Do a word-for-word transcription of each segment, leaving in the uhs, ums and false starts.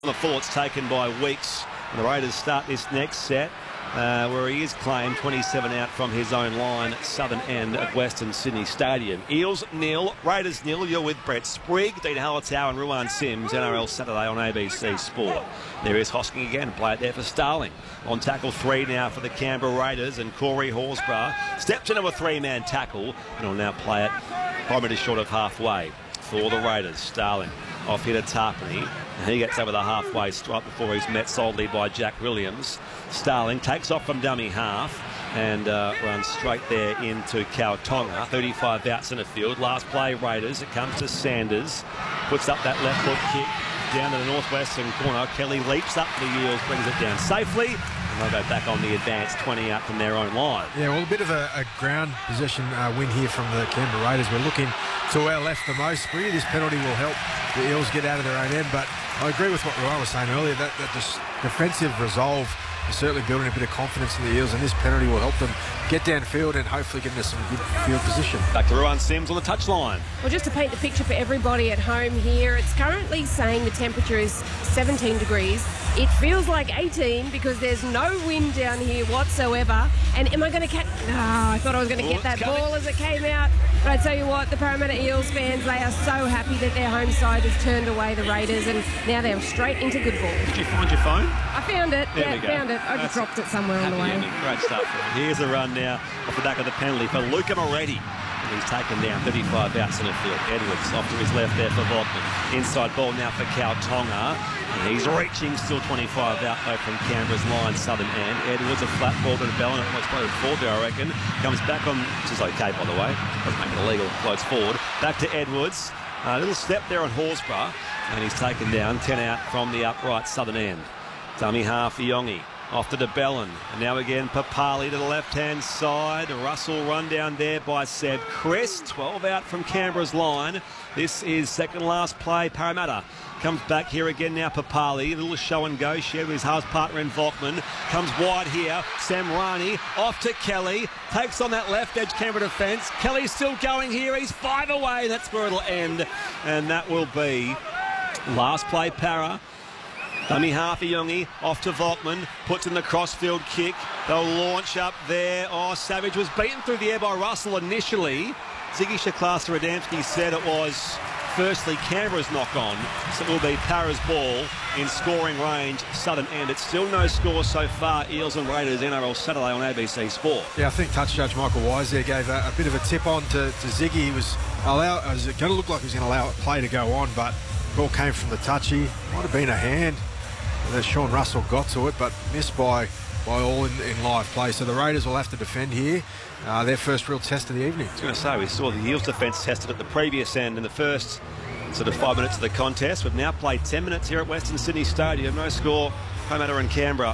The full, it's taken by Weeks. The Raiders start this next set uh, where he is claimed twenty-seven out from his own line, southern end of Western Sydney Stadium. Eels nil, Raiders nil. You're with Brett Sprigg, Dean Hallertau and Ruan Sims. N R L Saturday on A B C Sport. There is Hosking again, play it there for Starling. On tackle three now for the Canberra Raiders, and Corey Horsburgh steps into a three-man tackle and will now play it five metres short of halfway for the Raiders. Starling off here to Tarpany. He gets over the halfway stripe before he's met solidly by Jack Williams. Starling takes off from dummy half and uh, runs straight there into Kautonga. thirty-five out centre field. Last play Raiders. It comes to Sanders. Puts up that left foot kick down to the northwestern corner. Kelly leaps up the Eels, brings it down safely. And they'll go back on the advance, twenty out from their own line. Yeah, well, a bit of a, a ground possession uh, win here from the Canberra Raiders. We're looking to our left the most. Really, this penalty will help the Eels get out of their own end, but I agree with what Ruan was saying earlier, that, that this defensive resolve is certainly building a bit of confidence in the Eels, and this penalty will help them get downfield and hopefully get into some good field position. Back to Ruan Sims on the touchline. Well, just to paint the picture for everybody at home here, it's currently saying the temperature is seventeen degrees. It feels like eighteen because there's no wind down here whatsoever. And am I going to catch... No, I thought I was going to get that ball as it came out. But I tell you what, the Parramatta Eels fans, they are so happy that their home side has turned away the Raiders, and now they're straight into good ball. Did you find your phone? I found it. There yeah, we go. found it. I just dropped it somewhere on the way. Ending. Great stuff. Here's a run now off the back of the penalty for Luca Moretti. He's taken down thirty-five out centre field. Edwards off to his left there for Volkman. Inside ball now for Kautonga. And he's reaching, still twenty-five out though from Canberra's line, southern end. Edwards a flat ball to the bell, and it almost floated forward there, I reckon. Comes back on, which is okay by the way. Doesn't make it illegal, floats forward. Back to Edwards. A little step there on Horsburgh. And he's taken down ten out from the upright southern end. Dummy half Yongi. Off to DeBellin, and now again Papali to the left-hand side. Russell run down there by Seb Chris. twelve out from Canberra's line. This is second last play. Parramatta comes back here again now. Papali, a little show and go. Shared with his half partner in Volkman. Comes wide here. Samrani off to Kelly. Takes on that left edge Canberra defence. Kelly's still going here. He's five away. That's where it'll end. And that will be last play Para. Dummy half Yongi off to Volkman, puts in the crossfield kick. They'll launch up there. Oh, Savage was beaten through the air by Russell initially. Ziggy Shaklasa-Radamski said it was firstly Canberra's knock on, so it will be Para's ball in scoring range, southern end. It's still no score so far. Eels and Raiders, N R L Saturday on A B C Sport. Yeah, I think touch judge Michael Wise there gave a, a bit of a tip on to, to Ziggy. He was allow, it was going to look like he was going to allow a play to go on, but the ball came from the touchy. Might have been a hand that Sean Russell got to it, but missed by by all in, in live play. So the Raiders will have to defend here. Uh, their first real test of the evening. I was going to say, we saw the Eels defence tested at the previous end in the first sort of five minutes of the contest. We've now played ten minutes here at Western Sydney Stadium. No score, Parramatta and Canberra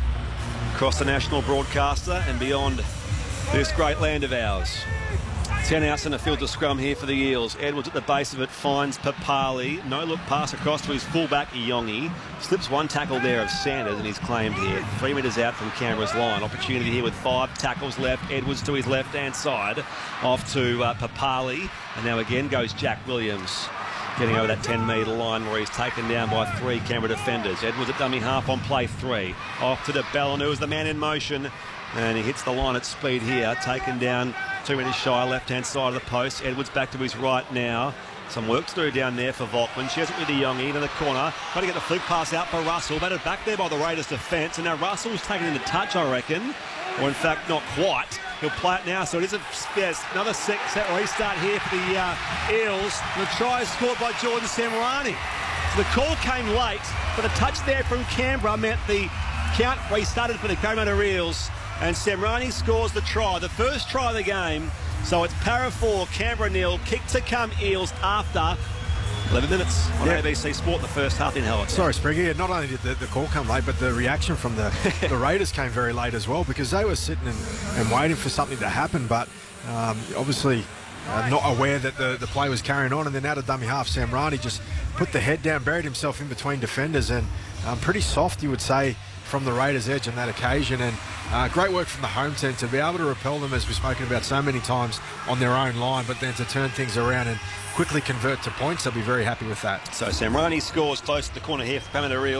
across the national broadcaster and beyond this great land of ours. ten outs in the field to scrum here for the Eels. Edwards at the base of it finds Papali. No look pass across to his fullback Yongi. Slips one tackle there of Sanders, and he's claimed here. Three metres out from Canberra's line. Opportunity here with five tackles left. Edwards to his left-hand side. Off to uh, Papali. And now again goes Jack Williams. Getting over that ten metre line where he's taken down by three Canberra defenders. Edwards at dummy half on play three. Off to DeBellin, who is the man in motion. And he hits the line at speed here. Taken down two metres shy, left-hand side of the post. Edwards back to his right now. Some work to do down there for Volkman. Shares it with the Yongi into the corner. Trying to get the flick pass out for Russell. Batted back there by the Raiders defence. And now Russell's taken into touch, I reckon. Or in fact, not quite. He'll play it now. So it is a, yes, another set restart here for the uh, Eels. The try is scored by Jordan Samrani. So the call came late, but the touch there from Canberra meant the count restarted for the Parramatta Eels. And Samrani scores the try, the first try of the game. So it's Para four, Canberra nil, kick to come Eels after eleven minutes on yeah. A B C Sport, the first half in Halifax. Sorry, Spriggy, not only did the, the call come late, but the reaction from the, the Raiders came very late as well, because they were sitting and, and waiting for something to happen, but um, obviously uh, not aware that the, the play was carrying on. And then out of dummy half, Samrani just put the head down, buried himself in between defenders, and um, pretty soft, you would say, from the Raiders' edge on that occasion. And uh, great work from the home team to be able to repel them, as we've spoken about so many times, on their own line, but then to turn things around and quickly convert to points. They'll be very happy with that. So Samrani scores close to the corner here for Parramatta Eels.